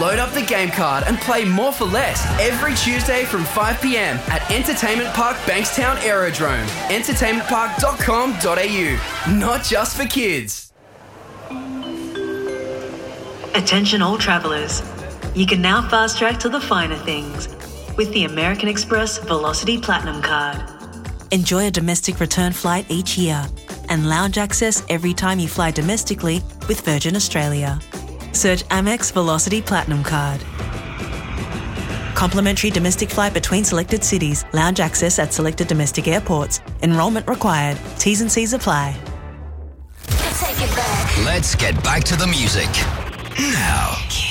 Load up the game card and play more for less every Tuesday from 5 p.m. at Entertainment Park Bankstown Aerodrome. entertainmentpark.com.au. Not just for kids. Attention all travellers. You can now fast track to the finer things with the American Express Velocity Platinum Card. Enjoy a domestic return flight each year and lounge access every time you fly domestically with Virgin Australia. Search Amex Velocity Platinum Card. Complimentary domestic flight between selected cities. Lounge access at selected domestic airports. Enrolment required. T's and C's apply. Take it back. Let's get back to the music. Now.